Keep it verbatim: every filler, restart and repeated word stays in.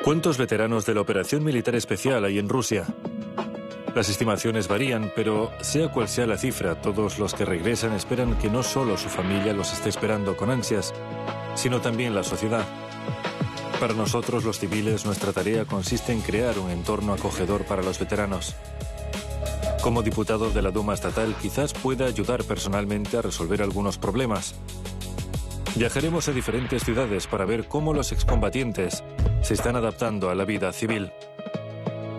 ¿Cuántos veteranos de la operación militar especial hay en Rusia? Las estimaciones varían, pero sea cual sea la cifra, todos los que regresan esperan que no solo su familia los esté esperando con ansias, sino también la sociedad. Para nosotros, los civiles, nuestra tarea consiste en crear un entorno acogedor para los veteranos. Como diputado de la Duma estatal, quizás pueda ayudar personalmente a resolver algunos problemas. Viajaremos a diferentes ciudades para ver cómo los excombatientes se están adaptando a la vida civil.